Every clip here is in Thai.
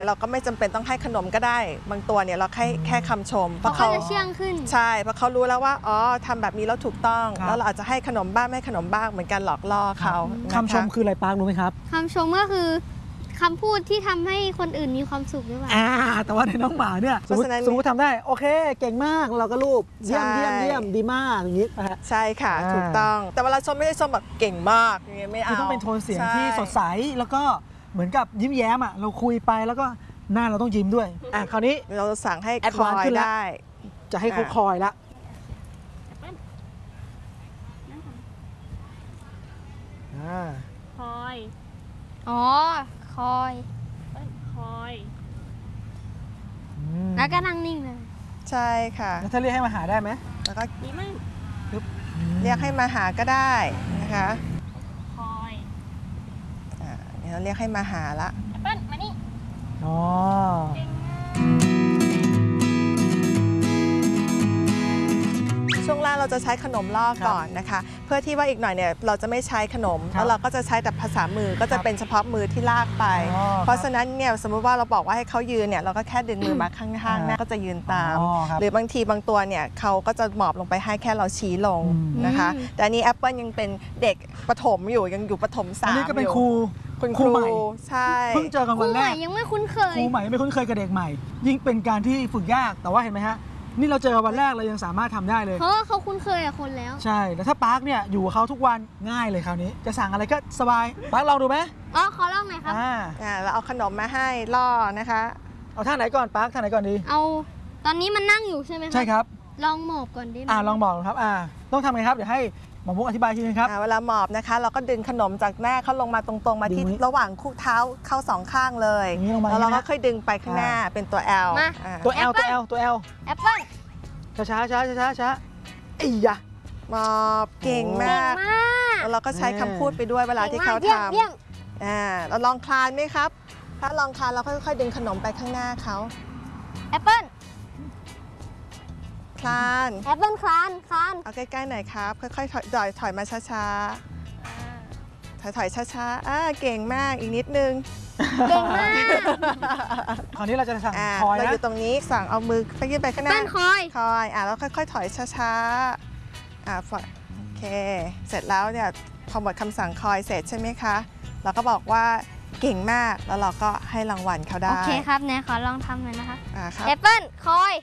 เราก็ไม่จำเป็นต้องให้ขนมก็ได้บางตัวเนี่ยเราแค่คำชมเพราะเขาจะเชื่องขึ้นใช่เพราะเขารู้แล้วว่าอ๋อทำแบบนี้แล้วถูกต้องแล้วเราอาจจะให้ขนมบ้างไม่ให้ขนมบ้างเหมือนกันหลอกล่อเขาคำชมคืออะไรปาร์ครู้ไหมครับคำชมก็คือคำพูดที่ทำให้คนอื่นมีความสุขหรือเปล่าแต่ว่าในน้องหมาเนี่ยสมมติทำได้โอเคเก่งมากเราก็รูปเยี่ยมดีมากอย่างนี้ใช่ค่ะถูกต้องแต่เวลาชมไม่ได้ชมแบบเก่งมากอย่างเงี้ยไม่เอาต้องเป็นโทนเสียงที่สดใสแล้วก็เหมือนกับยิ้มแย้มเราคุยไปแล้วก็หน้าเราต้องยิ้มด้วยคราวนี้เราสั่งให้คอยได้จะให้เขาคอยละคอยอ๋อคอยแล้วก็นั่งนิ่งเลยใช่ค่ะแล้วถ้าเรียกให้มาหาได้ไหมแล้วก็เรียกให้มาหาก็ได้นะคะคอยเดี๋ยวเรียกให้มาหาละเปิ้ลมานี่อ๋อช่วงแรกเราจะใช้ขนมล่อก่อนนะคะเพื่อที่ว่าอีกหน่อยเนี่ยเราจะไม่ใช้ขนมแล้วเราก็จะใช้แต่ภาษามือก็จะเป็นเฉพาะมือที่ลากไปเพราะฉะนั้นเนี่ยสมมติว่าเราบอกว่าให้เขายืนเนี่ยเราก็แค่ดึงมือมาข้างๆหน้าก็จะยืนตามหรือบางทีบางตัวเนี่ยเขาก็จะหมอบลงไปให้แค่เราชี้ลงนะคะแต่อันนี้แอปเปิลยังเป็นเด็กประถมอยู่ยังอยู่ประถม3 อันนี้ก็เป็นครูใหม่ใช่เพิ่งเจอกันวันแรกยังไม่คุ้นเคยครูใหม่ไม่คุ้นเคยกับเด็กใหม่ยิ่งเป็นการที่ฝึกยากแต่ว่าเห็นไหมฮะนี่เราเจอวันแรกเรายังสามารถทำได้เลยเพราะเขาคุ้นเคยกับคนแล้วใช่แล้วถ้าปาร์คเนี่ยอยู่กับเขาทุกวันง่ายเลยคราวนี้จะสั่งอะไรก็สบายปาร์คลองดูไหมขอลองหน่อยครับเราเอาขนมมาให้ล่อนะคะเอาท่าไหนก่อนปาร์คท่าไหนก่อนดีเอาตอนนี้มันนั่งอยู่ใช่ไหมครับใช่ครับลองหมอบก่อนดิลองหมอบครับต้องทำไงครับเดี๋ยวให้หมอมุกอธิบายทีนึงครับเวลาหมอบนะคะเราก็ดึงขนมจากหน้าเขาลงมาตรงๆมาที่ระหว่างคู่เท้าเข้า2ข้างเลยแล้วเราก็ค่อยดึงไปข้างหน้าเป็นตัว L ตัว L แอปเปิ้ลช้าไอ้ยะหมอบเก่งมากแล้วเราก็ใช้คำพูดไปด้วยเวลาที่เขาทำเราลองคลานไหมครับถ้าลองคลานเราค่อยๆดึงขนมไปข้างหน้าเขาแอปเปิ้ลคลานแอปเปิ้ลคลานเอาใกล้ๆหน่อยครับค่อยๆถอยมาช้าๆถอยช้าๆเก่งมากอีกนิดนึงเก่งมากคราวนี้เราจะสั่งคอยเราอยู่ตรงนี้สั่งเอามือไปยื่นไปข้างหน้าคอยแล้วค่อยๆถอยช้าๆโอเคเสร็จแล้วเนี่ยพอหมดคำสั่งคอยเสร็จใช่ไหมคะเราก็บอกว่าเก่งมากแล้วเราก็ให้รางวัลเขาได้โอเคครับเนี่ยขอลองทำหน่อยนะคะครับแอปเปิ้ลคอย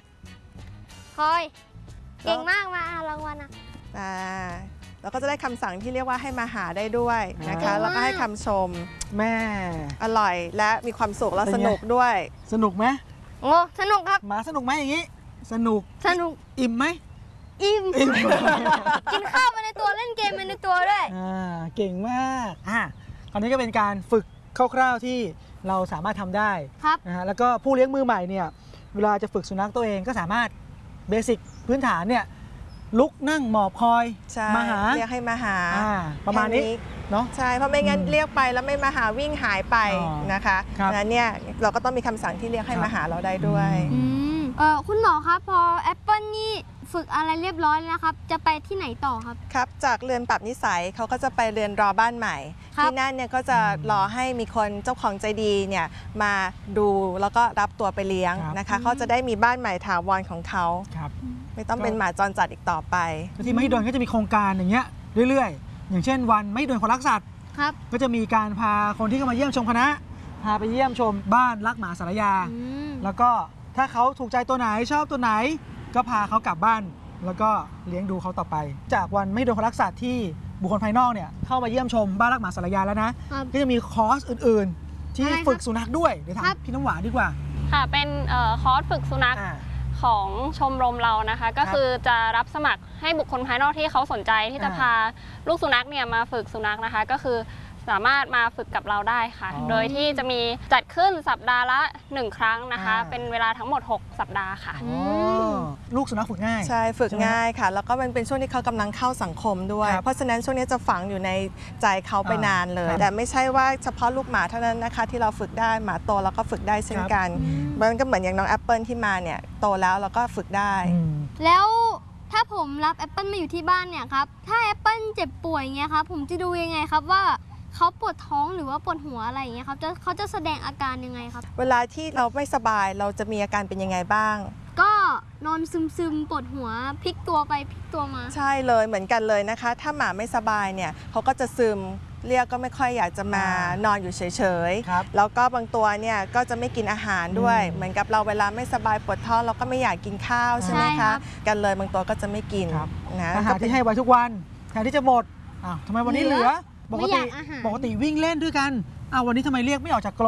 เก่งมากมารางวัลเราก็จะได้คำสั่งที่เรียกว่าให้มาหาได้ด้วยนะคะแล้วก็ให้คำชมแม่อร่อยและมีความสุขและสนุกด้วยสนุกไหมสนุกครับหมาสนุกไหมอย่างนี้สนุกอิ่มไหมอิ่มกินข้าวไปในตัวเล่นเกมไปในตัวด้วยเก่งมากคราวนี้ก็เป็นการฝึกคร่าวๆที่เราสามารถทำได้นะฮะแล้วก็ผู้เลี้ยงมือใหม่เนี่ยเวลาจะฝึกสุนัขตัวเองก็สามารถเบสิกพื้นฐานเนี่ยลุกนั่งหมอบคอยมาหาเรียกให้มาหาประมาณนี้เนาะใช่เพราะไม่งั้นเรียกไปแล้วไม่มาหาวิ่งหายไปนะคะดังนั้นเนี่ยเราก็ต้องมีคำสั่งที่เรียกให้มาหาเราได้ด้วยคุณหมอครับพอแอปเปิลนี่ฝึกอะไรเรียบร้อยแล้วนะครับจะไปที่ไหนต่อครับครับจากเรือนปรับนิสัยเขาก็จะไปเรือนรอบ้านใหม่ที่นั่นเนี่ยก็จะรอให้มีคนเจ้าของใจดีเนี่ยมาดูแล้วก็รับตัวไปเลี้ยงนะคะเขาจะได้มีบ้านใหม่ถาวรของเขาไม่ต้องเป็นหมาจรจัดอีกต่อไปที่มหิดลก็จะมีโครงการอย่างเงี้ยเรื่อยๆอย่างเช่นวันมหิดลคนรักสัตว์ก็จะมีการพาคนที่เข้ามาเยี่ยมชมคณะพาไปเยี่ยมชมบ้านรักหมาสารยาแล้วก็ถ้าเขาถูกใจตัวไหนชอบตัวไหนก็พาเขากลับบ้านแล้วก็เลี้ยงดูเขาต่อไปจากวันมหิดลคนรักสัตว์ที่บุคคลภายนอกเนี่ยเข้ามาเยี่ยมชมบ้านรักหมาสารยาแล้วนะก็จะมีคอร์สอื่นๆที่ฝึกสุนัขด้วยเดี๋ยวถามพี่น้ำหวานดีกว่าค่ะเป็นคอร์สฝึกสุนัขของชมรมเรานะคะก็คือจะรับสมัครให้บุคคลภายนอกที่เขาสนใจที่จะพาลูกสุนัขเนี่ยมาฝึกสุนัขนะคะก็คือสามารถมาฝึกกับเราได้ค่ะโดยที่จะมีจัดขึ้นสัปดาห์ละ1ครั้งนะคะเป็นเวลาทั้งหมด6สัปดาห์ค่ะลูกสุนัขฝึกง่ายใช่ฝึกง่ายค่ะแล้วก็มันเป็นช่วงที่เขากำลังเข้าสังคมด้วยเพราะฉะนั้นช่วงนี้จะฝังอยู่ในใจเขาไปนานเลยแต่ไม่ใช่ว่าเฉพาะลูกหมาเท่านั้นนะคะที่เราฝึกได้หมาโตแล้วก็ฝึกได้เช่นกันมันก็เหมือนอย่างน้องแอปเปิลที่มาเนี่ยโตแล้วเราก็ฝึกได้แล้วถ้าผมรับแอปเปิลมาอยู่ที่บ้านเนี่ยครับถ้าแอปเปิลเจ็บป่วยเงี้ยครับผมจะดูยังไงครับว่าเขาปวดท้องหรือว่าปวดหัวอะไรอย่างเงี้ยครับเขาจะแสดงอาการยังไงครับเวลาที่เราไม่สบายเราจะมีอาการเป็นยังไงบ้างก็นอนซึมๆปวดหัวพลิกตัวไปพลิกตัวมาใช่เลยเหมือนกันเลยนะคะ ถ้าหมาไม่สบายเนี่ยเขาก็จะซึมเรียกก็ไม่ค่อยอยากจะมานอนอยู่เฉยครับๆแล้วก็บางตัวเนี่ยก็จะไม่กินอาหารด้วย เหมือนกับเราเวลาไม่สบายปวดท้องเราก็ไม่อยากกินข้าวใช่ไหมใช่ครัคะบกันเลยบางตัวก็จะไม่กินครับนะอาหารที่ให้ไว้ทุกวันแทนที่จะหมดอ้าวทำไมวันนี้เหลือ ปกไม่อติยากอาหารปกติวิ่งเล่นด้วยกันอ้าววันนี้ทำไมเรียกไม่ออกจากกรง